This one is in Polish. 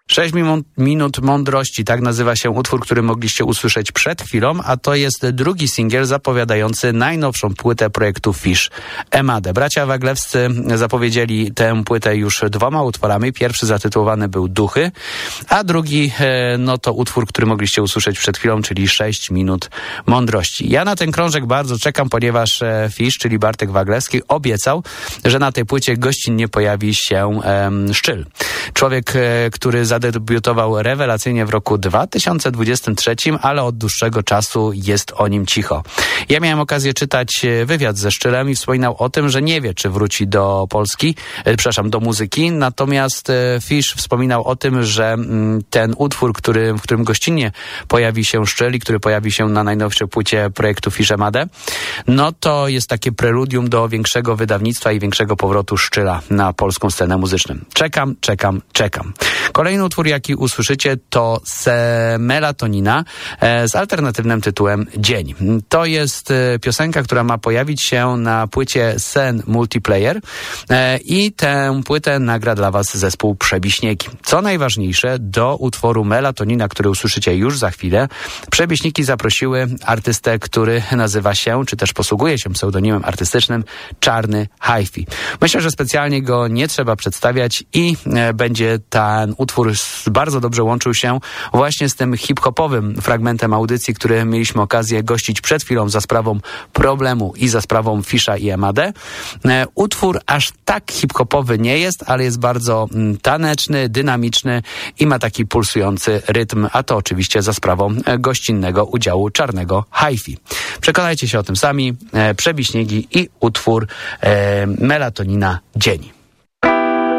6 minut mądrości, tak nazywa się utwór, który mogliście usłyszeć przed chwilą, a to jest drugi singiel zapowiadający najnowszą płytę projektu Fish Emadę. Bracia Waglewscy zapowiedzieli tę płytę już 2 utworami. Pierwszy zatytułowany był Duchy, a drugi no to utwór, który mogliście usłyszeć przed chwilą, czyli 6 minut mądrości. Ja na ten krążek bardzo czekam, ponieważ Fish, czyli Bartek Waglewski, obiecał, że na tej płycie gościnnie pojawi się Szczyl. Człowiek, który zadebiutował rewelacyjnie w roku 2023, ale od dłuższego czasu jest o nim cicho. Ja miałem okazję czytać wywiad ze Szczylem i wspominał o tym, że nie wie, czy wróci do Polski, do muzyki, natomiast Fish wspominał o tym, że ten utwór, w którym gościnnie pojawi się Szczyl i który pojawi się na najnowszej płycie projektu Fish Emadę, no to jest takie preludium do większego wydawnictwa i większego powrotu Szczyla na polską scenę muzyczną. Czekam. Kolejny utwór, jaki usłyszycie, to Melatonina z alternatywnym tytułem Dzień. To jest piosenka, która ma pojawić się na płycie Sen Multiplayer i tę płytę nagra dla was zespół Przebiśniegi. Co najważniejsze, do utworu Melatonina, który usłyszycie już za chwilę, Przebiśniki zaprosiły artystę, który nazywa się, czy też posługuje się pseudonimem artystycznym Czarny Hi-Fi. Myślę, że specjalnie go nie trzeba przedstawiać i będzie ten utwór bardzo dobrze łączył się właśnie z tym hip-hopowym fragmentem audycji, który mieliśmy okazję gościć przed chwilą za sprawą Problemu i za sprawą Fisha i Emadę. Utwór aż tak hip-hopowy nie jest, ale jest bardzo taneczny, dynamiczny i ma taki pulsujący rytm, a to oczywiście za sprawą gościnnego udziału Czarnego Hi-Fi. Przekonajcie się o tym sami. Przebiśniegi i utwór Melatonina Dzień.